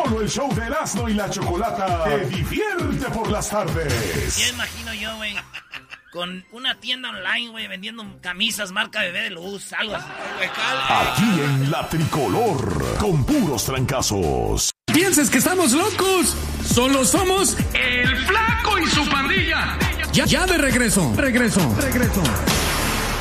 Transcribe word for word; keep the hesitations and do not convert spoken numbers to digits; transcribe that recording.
Solo el show de Erasmo y la Chocolata te divierte por las tardes. Ya imagino yo, güey, con una tienda online, güey, vendiendo camisas marca Bebé de Luz, algo así. Aquí en La Tricolor, con puros trancazos. ¿Piensas que estamos locos? Solo somos El Flaco y su pandilla. Ya, ya de regreso, regreso, regreso.